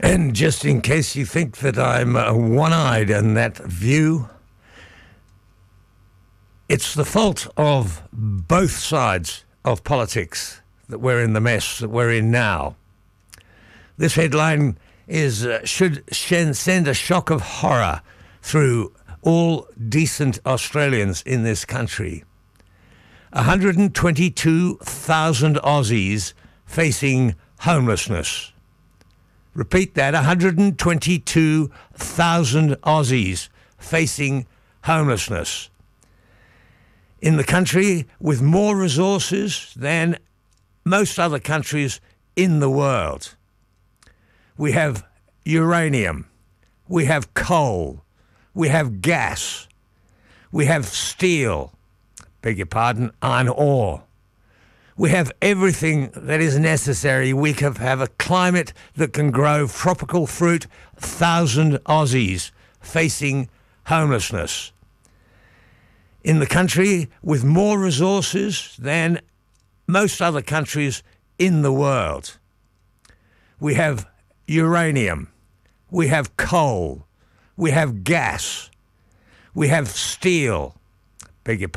And just in case you think that I'm one-eyed in that view, it's the fault of both sides of politics that we're in the mess that we're in now. This headline should send a shock of horror through all decent Australians in this country. 122,000 Aussies facing homelessness. Repeat that, 122,000 Aussies facing homelessness. In the country with more resources than most other countries in the world. We have uranium, we have coal, we have gas, we have steel, iron ore. We have everything that is necessary. We have a climate that can grow tropical fruit. 1,000 Aussies facing homelessness. In the country with more resources than most other countries in the world. We have uranium, we have coal, we have gas, we have steel,